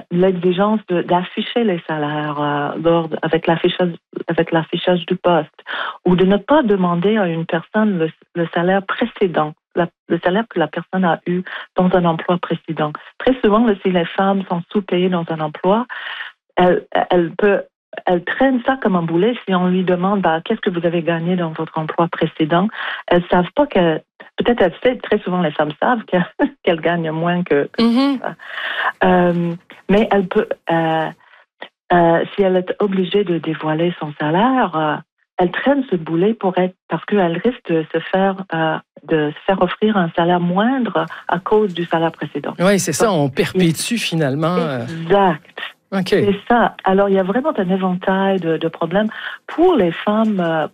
l'exigence d'afficher les salaires avec l'affichage du poste, ou de ne pas demander à une personne le salaire précédent, le salaire que la personne a eu dans un emploi précédent. Très souvent, si les femmes sont sous-payées dans un emploi, elle traîne ça comme un boulet. Si on lui demande qu'est-ce que vous avez gagné dans votre emploi précédent, elles savent pas que peut-être elles savent, très souvent les femmes savent qu'elles gagnent moins que ça. Mais elle peut si elle est obligée de dévoiler son salaire, elle traîne ce boulet parce qu'elle risque de se faire offrir un salaire moindre à cause du salaire précédent. Oui, c'est ça, on perpétue finalement. Exact. Okay. C'est ça. Alors, il y a vraiment un éventail de problèmes pour les femmes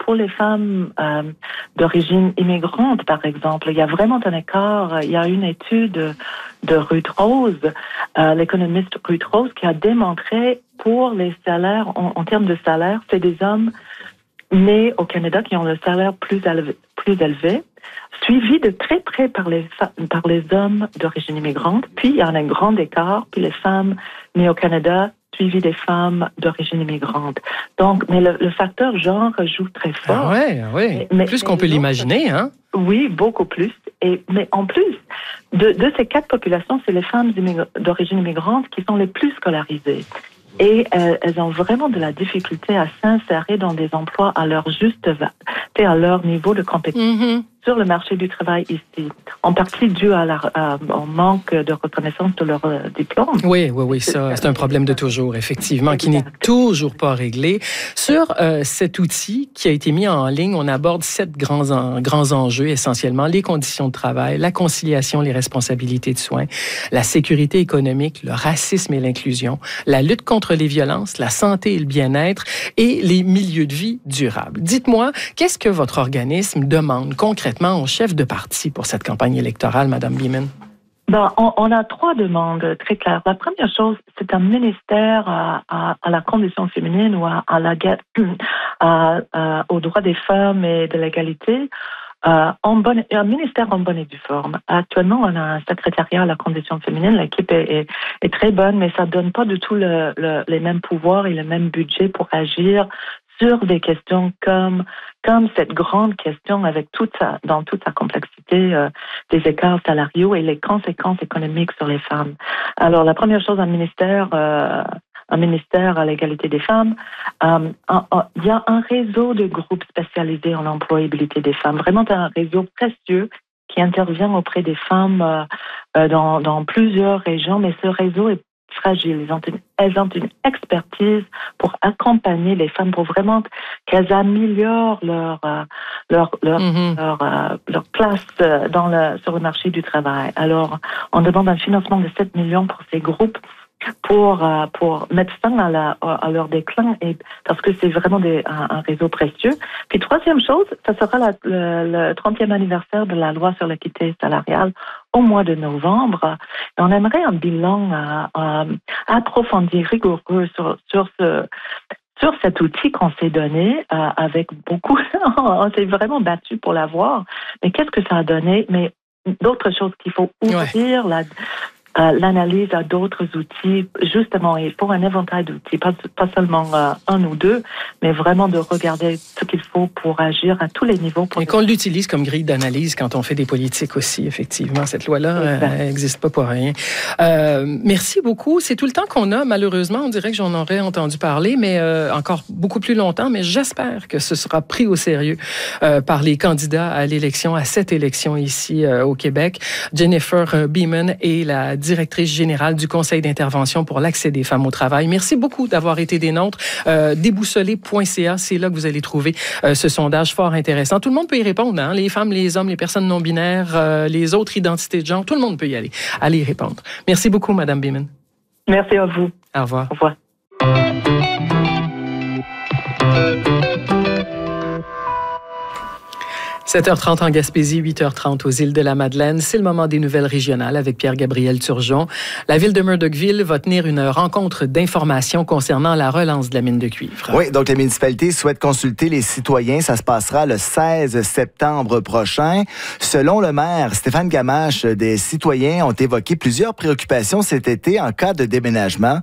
d'origine immigrante, par exemple. Il y a vraiment un écart. Il y a une étude de Ruth Rose, l'économiste Ruth Rose, qui a démontré pour les salaires, en termes de salaire, c'est des hommes nés au Canada qui ont le salaire plus élevé, suivi de très près par les hommes d'origine immigrante. Puis, il y a un grand écart. Puis, les femmes nées au Canada, suivi des femmes d'origine immigrante. Donc, mais le facteur genre joue très fort. Oui. Plus qu'on peut l'imaginer, hein? Oui, beaucoup plus. Mais en plus, de ces 4 populations, c'est les femmes d'origine immigrante qui sont les plus scolarisées. Et elles ont vraiment de la difficulté à s'insérer dans des emplois à leur à leur niveau de compétence sur le marché du travail ici. En partie dû au manque de reconnaissance de leur diplôme. Oui, ça, c'est un problème de toujours, effectivement, qui n'est toujours pas réglé. Sur cet outil qui a été mis en ligne, on aborde 7 grands enjeux, essentiellement les conditions de travail, la conciliation, les responsabilités de soins, la sécurité économique, le racisme et l'inclusion, la lutte contre les violences, la santé et le bien-être et les milieux de vie durables. Dites-moi, qu'est-ce que votre organisme demande concrètement au chef de parti pour cette campagne électorale, Mme Beeman? On a 3 demandes très claires. La première chose, c'est un ministère à la condition féminine ou aux droits des femmes et de l'égalité. Un ministère en bonne et due forme. Actuellement, on a un secrétariat à la condition féminine. L'équipe est très bonne, mais ça ne donne pas du tout les mêmes pouvoirs et le même budget pour agir sur des questions comme cette grande question dans toute sa complexité des écarts salariaux et les conséquences économiques sur les femmes. Alors, la première chose, un ministère à l'égalité des femmes, il y a un réseau de groupes spécialisés en employabilité des femmes, vraiment un réseau précieux qui intervient auprès des femmes dans plusieurs régions, mais ce réseau est fragile. Elles ont une expertise pour accompagner les femmes, pour vraiment qu'elles améliorent leur place sur le marché du travail. Alors, on demande un financement de 7 millions pour ces groupes pour mettre fin à leur déclin, et parce que c'est vraiment un réseau précieux. Puis troisième chose, ça sera le 30e anniversaire de la loi sur l'équité salariale au mois de novembre. Et on aimerait un bilan approfondi, rigoureux sur cet outil qu'on s'est donné avec beaucoup. On s'est vraiment battu pour l'avoir. Mais qu'est-ce que ça a donné? Mais d'autres choses qu'il faut ouvrir l'analyse à d'autres outils, justement, et pour un éventail d'outils, pas seulement un ou 2, mais vraiment de regarder ce qu'il faut pour agir à tous les niveaux. Et qu'on l'utilise comme grille d'analyse quand on fait des politiques aussi, effectivement. Cette loi-là n'existe pas pour rien. Merci beaucoup. C'est tout le temps qu'on a, malheureusement. On dirait que j'en aurais entendu parler, mais encore beaucoup plus longtemps. Mais j'espère que ce sera pris au sérieux par les candidats à cette élection ici au Québec. Jennifer Beeman est la directrice générale du Conseil d'intervention pour l'accès des femmes au travail. Merci beaucoup d'avoir été des nôtres. Déboussolé.ca, c'est là que vous allez trouver ce sondage fort intéressant. Tout le monde peut y répondre, hein? Les femmes, les hommes, les personnes non-binaires, les autres identités de genre, tout le monde peut y aller. Allez y répondre. Merci beaucoup, Mme Beeman. Merci à vous. Au revoir. Au revoir. 7h30 en Gaspésie, 8h30 aux îles de la Madeleine. C'est le moment des nouvelles régionales avec Pierre-Gabriel Turgeon. La ville de Murdochville va tenir une rencontre d'information concernant la relance de la mine de cuivre. Oui, donc la municipalité souhaite consulter les citoyens. Ça se passera le 16 septembre prochain. Selon le maire Stéphane Gamache, des citoyens ont évoqué plusieurs préoccupations cet été en cas de déménagement.